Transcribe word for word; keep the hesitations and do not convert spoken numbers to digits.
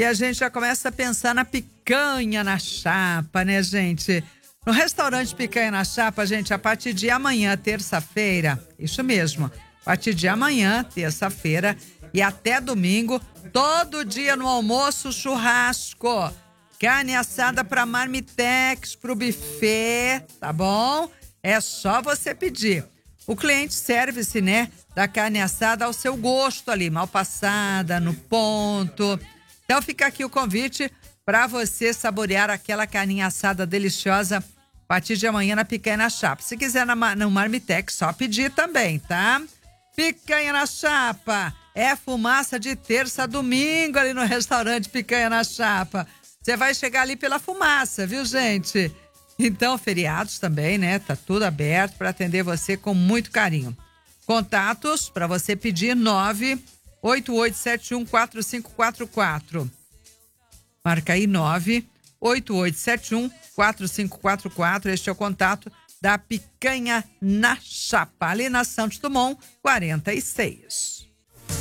que a gente já começa a pensar na picanha na chapa, né, gente? No restaurante Picanha na Chapa, gente, a partir de amanhã, terça-feira, isso mesmo, a partir de amanhã, terça-feira e até domingo, todo dia no almoço, churrasco, carne assada para marmitex, pro buffet, tá bom? É só você pedir. O cliente serve-se, né, da carne assada ao seu gosto ali, mal passada, no ponto. Então fica aqui o convite para você saborear aquela carninha assada deliciosa a partir de amanhã na Picanha na Chapa. Se quiser na, no Marmitex, só pedir também, tá? Picanha na Chapa é fumaça de terça a domingo ali no restaurante Picanha na Chapa. Você vai chegar ali pela fumaça, viu, gente? Então, feriados também, né? Tá tudo aberto para atender você com muito carinho. Contatos para você pedir nove oito oito sete um quatro cinco quatro quatro. Marca aí nove oito oito sete um quatro cinco quatro quatro. Este é o contato da Picanha na Chapa, ali na Santos Dumont, quarenta e seis.